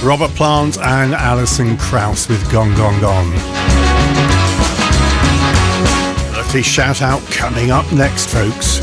Robert Plant and Alison Krauss with Gone, Gone, Gone. Birthday shout out coming up next, folks.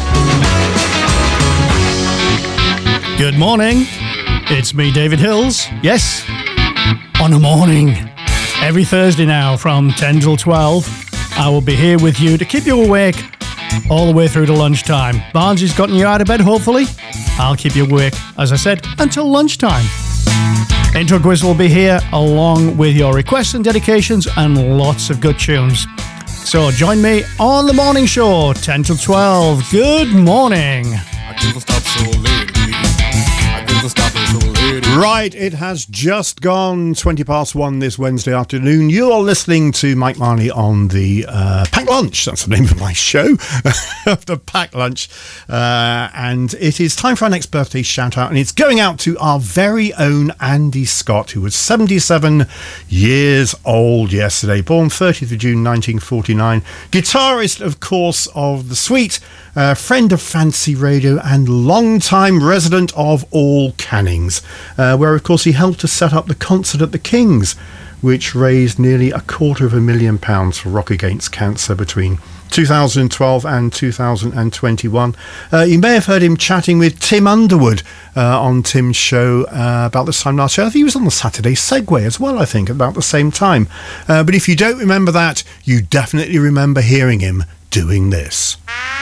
Good morning. It's me, David Hills. Yes, on a morning. Every Thursday now from 10 till 12, I will be here with you to keep you awake all the way through to lunchtime. Barnsley's gotten you out of bed, hopefully. I'll keep you awake, as I said, until lunchtime. Intro Quiz will be here along with your requests and dedications and lots of good tunes. So join me on the morning show, 10 till 12. Good morning. I couldn't stop so late, please. I couldn't stop it so late. Right, it has just gone 20 past 1 this Wednesday afternoon. You are listening to Mike Marley on the Pack Lunch. That's the name of my show, the Pack Lunch. And it is time for our next birthday shout out. And it's going out to our very own Andy Scott, who was 77 years old yesterday. Born 30th of June 1949. Guitarist, of course, of The Sweet, friend of Fancy Radio and long-time resident of All Cannings, where, of course, he helped to set up the Concert at the King's, which raised nearly £250,000 for Rock Against Cancer between 2012 and 2021. You may have heard him chatting with Tim Underwood on Tim's show about this time last year. I think he was on the Saturday Segway as well, I think, about the same time. But if you don't remember that, you definitely remember hearing him doing this.